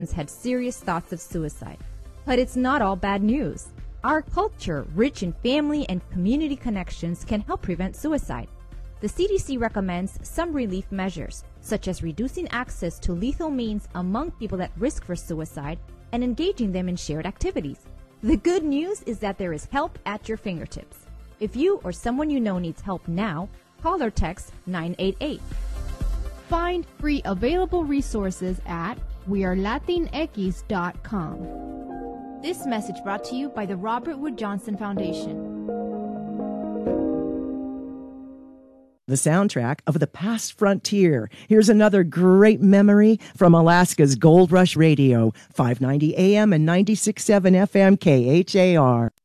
had serious thoughts of suicide. But it's not all bad news. Our culture, rich in family and community connections, can help prevent suicide. The CDC recommends some relief measures, such as reducing access to lethal means among people at risk for suicide and engaging them in shared activities. The good news is that there is help at your fingertips. If you or someone you know needs help now, call or text 988. Find free available resources at wearelatinx.com. This message brought to you by the Robert Wood Johnson Foundation. The soundtrack of the past frontier. Here's another great memory from Alaska's Gold Rush Radio, 590 AM and 96.7 FM KHAR.